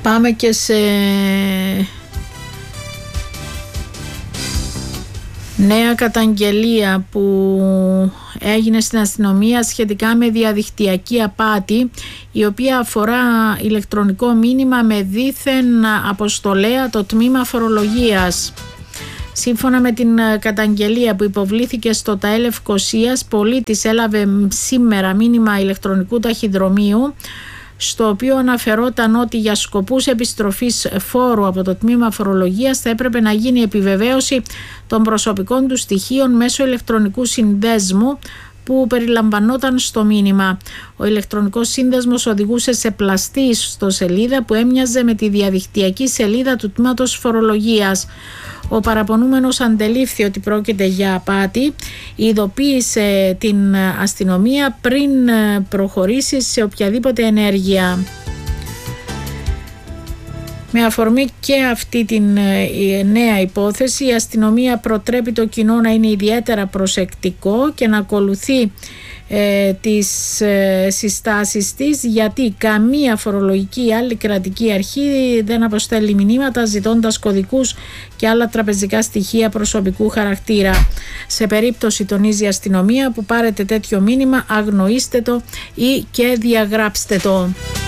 Πάμε και σε νέα καταγγελία που έγινε στην αστυνομία σχετικά με διαδικτυακή απάτη, η οποία αφορά ηλεκτρονικό μήνυμα με δήθεν αποστολέα το τμήμα φορολογίας. Σύμφωνα με την καταγγελία που υποβλήθηκε στο ΤΑΕ Λευκωσίας, πολίτης έλαβε σήμερα μήνυμα ηλεκτρονικού ταχυδρομείου, στο οποίο αναφερόταν ότι για σκοπούς επιστροφής φόρου από το τμήμα φορολογίας θα έπρεπε να γίνει επιβεβαίωση των προσωπικών του στοιχείων μέσω ηλεκτρονικού συνδέσμου που περιλαμβανόταν στο μήνυμα. Ο ηλεκτρονικός σύνδεσμος οδηγούσε σε πλαστή ιστοσελίδα που έμοιαζε με τη διαδικτυακή σελίδα του τμήματος φορολογίας. Ο παραπονούμενος αντελήφθη ότι πρόκειται για απάτη, ειδοποίησε την αστυνομία πριν προχωρήσει σε οποιαδήποτε ενέργεια. Με αφορμή και αυτή την νέα υπόθεση, η αστυνομία προτρέπει το κοινό να είναι ιδιαίτερα προσεκτικό και να ακολουθεί τις συστάσεις της, γιατί καμία φορολογική ή άλλη κρατική αρχή δεν αποστέλει μηνύματα ζητώντας κωδικούς και άλλα τραπεζικά στοιχεία προσωπικού χαρακτήρα. Σε περίπτωση, τονίζει η αστυνομία, που πάρετε τέτοιο μήνυμα, αγνοήστε το ή και διαγράψτε το.